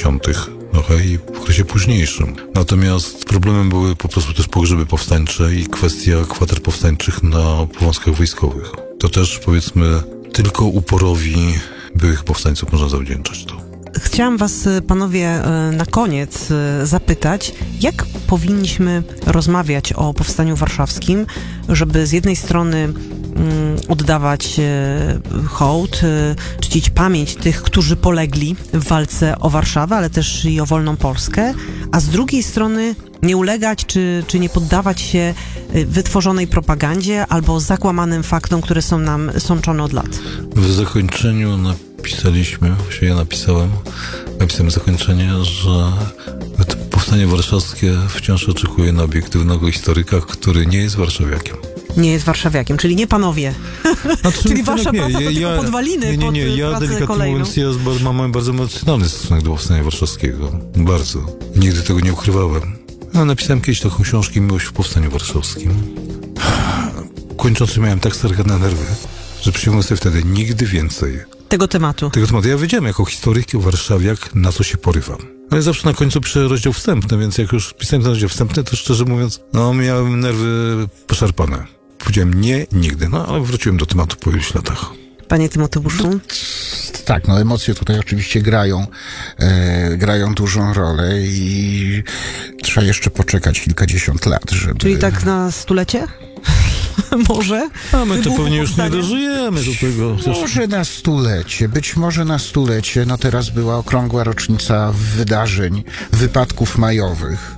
60. trochę i w okresie późniejszym. Natomiast problemem były po prostu też pogrzeby powstańcze i kwestia kwater powstańczych na powązkach wojskowych. To też, powiedzmy, tylko uporowi byłych powstańców można zawdzięczać to. Chciałam was, panowie, na koniec zapytać, jak powinniśmy rozmawiać o Powstaniu Warszawskim, żeby z jednej strony oddawać hołd, czcić pamięć tych, którzy polegli w walce o Warszawę, ale też i o wolną Polskę, a z drugiej strony nie ulegać czy nie poddawać się wytworzonej propagandzie albo zakłamanym faktom, które są nam sączone od lat. W zakończeniu napisaliśmy, właściwie ja napisałem zakończenie, że Powstanie Warszawskie wciąż oczekuje na obiektywnego historyka, który nie jest warszawiakiem. Nie jest warszawiakiem, czyli nie panowie. Czyli wasza praca to tylko podwaliny pod ja pracę kolejną. Mówiąc, mam bardzo emocjonalny stosunek do Powstania Warszawskiego. Bardzo. Nigdy tego nie ukrywałem. Napisałem kiedyś taką książkę Miłość w Powstaniu Warszawskim. Kończący miałem tak stargane na nerwy, że przysiągłem sobie wtedy nigdy więcej Tego tematu. Ja wiedziałem jako historyk, warszawiak, na co się porywam. Ale zawsze na końcu piszę rozdział wstępny, więc jak już pisałem ten rozdział wstępny, to szczerze mówiąc, miałem nerwy poszarpane. Powiedziałem nie, nigdy, ale wróciłem do tematu po iluś latach. Panie Tymoteuszu? Tak, emocje tutaj oczywiście grają dużą rolę i trzeba jeszcze poczekać kilkadziesiąt lat, żeby... Czyli tak na stulecie? Może? A my to pewnie już nie dożyjemy do tego. Być może na stulecie. Teraz była okrągła rocznica wypadków majowych,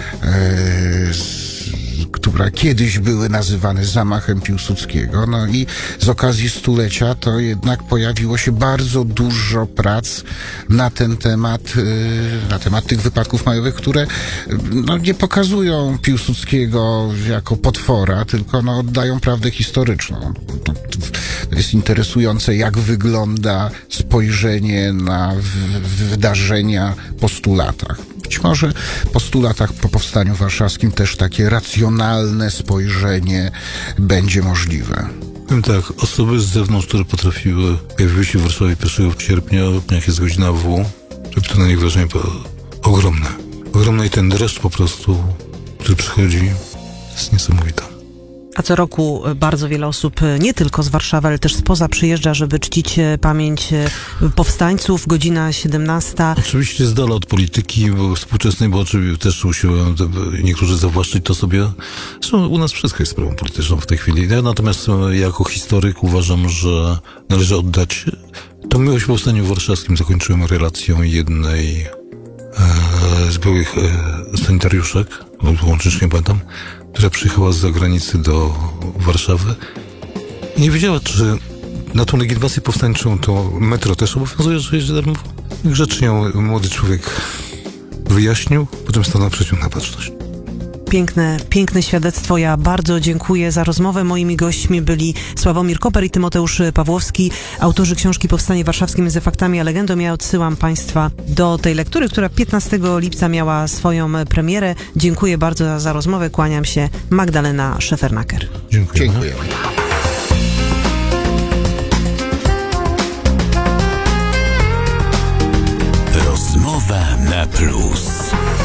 które kiedyś były nazywane zamachem Piłsudskiego. I z okazji stulecia to jednak pojawiło się bardzo dużo prac na ten temat, tych wypadków majowych, które nie pokazują Piłsudskiego jako potwora, tylko oddają prawdę historyczną. To jest interesujące, jak wygląda spojrzenie na wydarzenia po 100 latach. Być może po 100 latach po Powstaniu Warszawskim też takie racjonalne spojrzenie będzie możliwe. Powiem tak, osoby z zewnątrz, które pojawiły się w Warszawie 1 sierpnia, jak jest godzina W, żeby to na nich wrażenie było ogromne. Ogromny i ten dreszcz po prostu, który przychodzi, jest niesamowity. A co roku bardzo wiele osób, nie tylko z Warszawy, ale też spoza przyjeżdża, żeby czcić pamięć powstańców. Godzina 17. Oczywiście z dala od polityki współczesnej, bo oczywiście też usiłują niektórzy zawłaszczyć to sobie. Zresztą u nas wszystko jest sprawą polityczną w tej chwili. Ja natomiast jako historyk uważam, że należy oddać tą miłość w Powstaniu Warszawskim. Zakończyłem relacją jednej z byłych sanitariuszek, łącznie nie pamiętam, która przyjechała z zagranicy do Warszawy i nie wiedziała, czy na tą legitymację powstańczą to metro też obowiązuje, że jeździ darmowo. Grzecznie młody człowiek wyjaśnił, potem stanął naprzeciw na baczność. Piękne świadectwo. Ja bardzo dziękuję za rozmowę. Moimi gośćmi byli Sławomir Koper i Tymoteusz Pawłowski, autorzy książki Powstanie Warszawskie między faktami a legendą. Ja odsyłam Państwa do tej lektury, która 15 lipca miała swoją premierę. Dziękuję bardzo za rozmowę. Kłaniam się. Magdalena Szefernaker. Dziękuję. Rozmowa na plus.